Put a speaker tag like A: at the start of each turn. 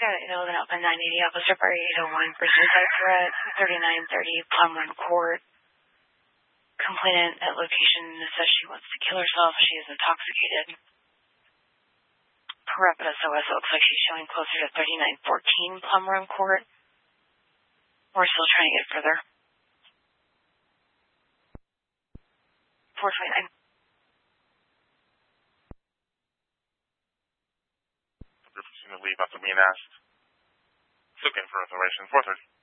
A: you know, then up in 980 Officer Bar 801 for suicide threat, 3930 Plum Run Court. Complainant at location says she wants to kill herself. She is intoxicated. Per Rapid SOS, it looks like she's showing closer to 3914 Plum Run Court. We're still trying to get further. 429.
B: Group is going to leave after being asked. Looking for information. 430.